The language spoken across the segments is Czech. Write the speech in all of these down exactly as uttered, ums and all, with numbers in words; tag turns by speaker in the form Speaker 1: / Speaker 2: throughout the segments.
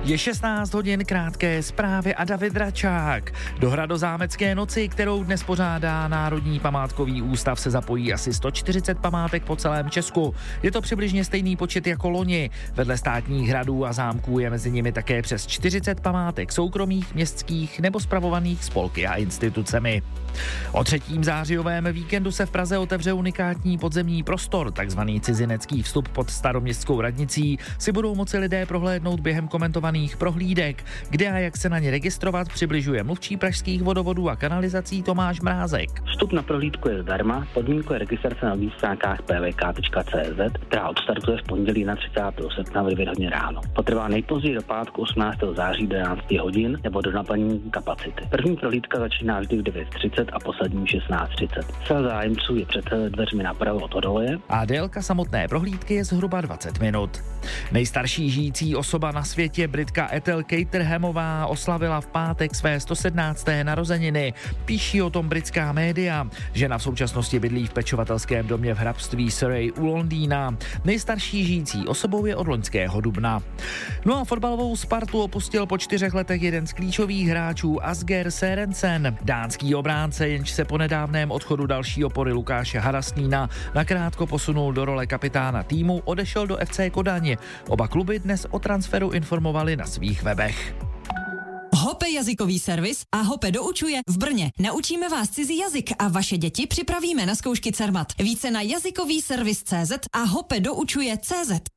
Speaker 1: Je šestnáct hodin, krátké zprávy a David Račák. Do Hradozámecké noci, kterou dnes pořádá Národní památkový ústav, se zapojí asi sto čtyřicet památek po celém Česku. Je to přibližně stejný počet jako loni. Vedle státních hradů a zámků je mezi nimi také přes čtyřicet památek soukromých, městských nebo spravovaných spolky a institucemi. O třetím zářijovém víkendu se v Praze otevře unikátní podzemní prostor, takzvaný cizinecký vstup pod Staroměstskou radnicí, si budou moci lidé prohlédnout během komentovaných prohlídek. Kde a jak se na ně registrovat, přibližuje mluvčí pražských vodovodů a kanalizací Tomáš Mrázek.
Speaker 2: Vstup na prohlídku je zdarma, podmínkou je registrace na webových stránkách p v k tečka c z, která odstartuje v pondělí na třicátého srpna v devět hodin ráno. Potrvá nejpozději do pátku osmnáctého září do jedenáct hodin nebo do naplnění kapacity. První prohlídka začíná vždy v devět třicet a poslední šestnáct třicet. Cel zájemců je před dveřmi napravo od Odoleje.
Speaker 1: A délka samotné prohlídky je zhruba dvacet minut. Nejstarší žijící osoba na světě, Britka Ethel Caterhamová, oslavila v pátek své sto sedmnácté narozeniny. Píší o tom britská média. Žena v současnosti bydlí v pečovatelském domě v hrabství Surrey u Londýna. Nejstarší žijící osobou je od loňského dubna. No a fotbalovou Spartu opustil po čtyřech letech jeden z klíčových hráčů, Asger Sørensen. Dánský obránce, jenž se po nedávném odchodu další opory Lukáše Harastnína nakrátko posunul do role kapitána týmu, odešel do F C Kodaň. Oba kluby dnes o transferu informovali na svých webech.
Speaker 3: Hope jazykový servis a Hope doučuje v Brně. Naučíme vás cizí jazyk a vaše děti připravíme na zkoušky Cermat. Více na jazykový servis tečka cé zet a Hope doučuje tečka cé zet.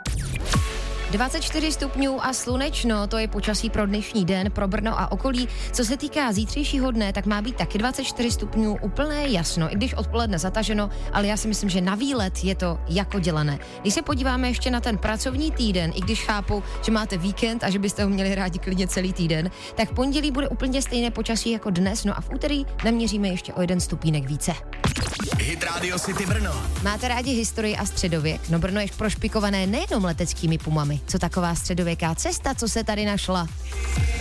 Speaker 4: dvacet čtyři stupňů a slunečno, to je počasí pro dnešní den, pro Brno a okolí. Co se týká zítřejšího dne, tak má být taky dvacet čtyři stupňů, úplné jasno, i když odpoledne zataženo, ale já si myslím, že na výlet je to jako dělané. Když se podíváme ještě na ten pracovní týden, i když chápu, že máte víkend a že byste ho měli rádi klidně celý týden, tak v pondělí bude úplně stejné počasí jako dnes, no a v úterý naměříme ještě o jeden stupínek více.
Speaker 5: Hit Radio City Brno.
Speaker 4: Máte rádi historii a středověk? No Brno je prošpikované nejenom leteckými pumami. Co taková středověká cesta, co se tady našla?